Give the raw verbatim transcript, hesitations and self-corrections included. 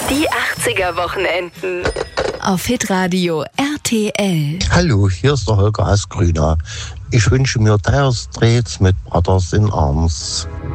Die achtziger-Wochenenden. Auf Hitradio R T L. Hallo, hier ist der Holger aus Grüna. Ich wünsche mir Dire Straits mit Brothers in Arms.